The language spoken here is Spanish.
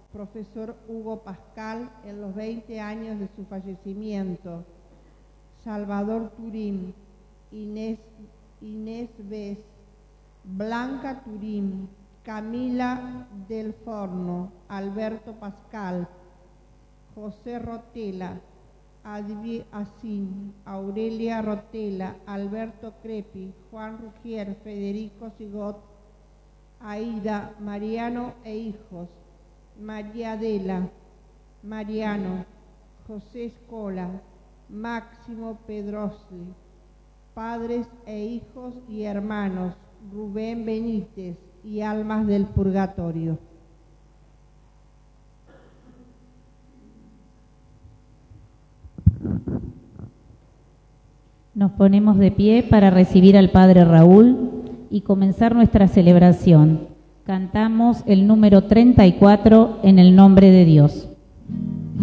profesor Hugo Pascal en los 20 años de su fallecimiento, Salvador Turín, Inés Bes, Blanca Turín, Camila del Forno, Alberto Pascal, José Rotela, Advi Asín, Aurelia Rotela, Alberto Crepi, Juan Rugier, Federico Sigot, Aida, Mariano e hijos, María Adela, Mariano, José Escola, Máximo Pedrosli, padres e hijos y hermanos, Rubén Benítez y almas del purgatorio. Nos ponemos de pie para recibir al Padre Raúl y comenzar nuestra celebración. Cantamos el número 34 en el nombre de Dios.